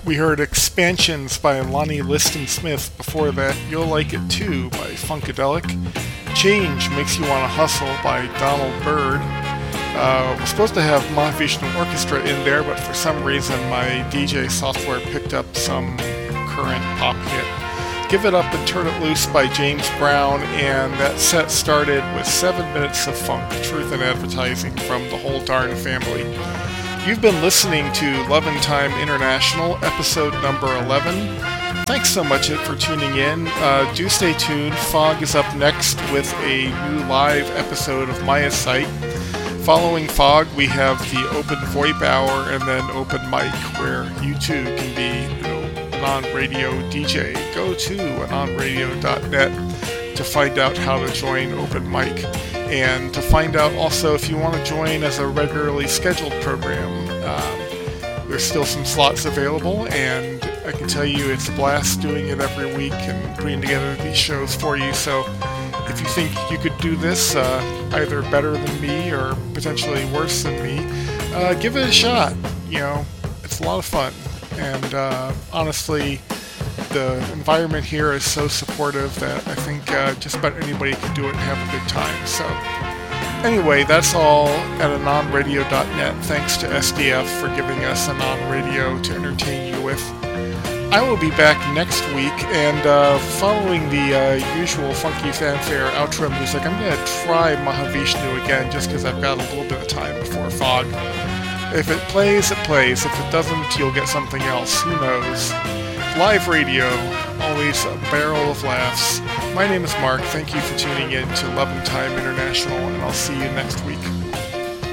We heard Expansions by Lonnie Liston Smith. Before that, You'll Like It Too by Funkadelic. Change Makes You Wanna Hustle by Donald Byrd. We're supposed to have Mahavishnu Orchestra in there, but for some reason my DJ software picked up some current pop hit. Give It Up and Turn It Loose by James Brown, and that set started with 7 minutes of funk, truth in advertising from the whole darn family. You've been listening to Love and Time International, episode number 11. Thanks so much for tuning in. Do stay tuned. Fog is up next with a new live episode of Maya Site. Following Fog, we have the Open VoIP Hour and then Open Mic, where you too can be a non-radio DJ. Go to anonradio.net to find out how to join Open Mic. And to find out also if you want to join as a regularly scheduled program. There's still some slots available, and I can tell you it's a blast doing it every week and putting together these shows for you. So if you think you could do this either better than me or potentially worse than me, give it a shot. You know, it's a lot of fun. And honestly, the environment here is so supportive that I think just about anybody can do it and have a good time. So anyway, that's all at anonradio.net. Thanks to SDF for giving us Anon Radio to entertain you with. I will be back next week, and following the usual funky fanfare outro music, I'm going to try Mahavishnu again just because I've got a little bit of time before Fog. If it plays, it plays. If it doesn't, you'll get something else. Who knows? Live radio, always a barrel of laughs. My name is Mark. Thank you for tuning in to Love and Time International, and I'll see you next week.